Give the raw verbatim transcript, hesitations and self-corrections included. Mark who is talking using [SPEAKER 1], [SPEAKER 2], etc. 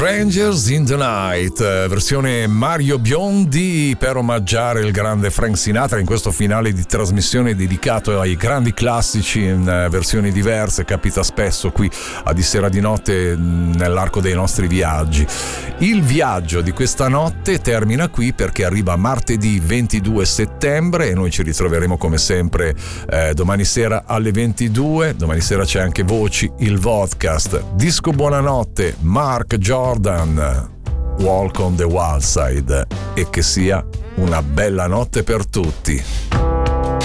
[SPEAKER 1] Strangers in the Night, versione Mario Biondi per omaggiare il grande Frank Sinatra in questo finale di trasmissione dedicato ai grandi classici in versioni diverse. Capita spesso qui a Di Sera di Notte nell'arco dei nostri viaggi. Il viaggio di questa notte termina qui perché arriva martedì ventidue settembre e noi ci ritroveremo come sempre eh, domani sera alle ventidue. Domani sera c'è anche Voci, il podcast. Disco buonanotte, Mark Jordan, Walk on the Wild Side, e che sia una bella notte per tutti.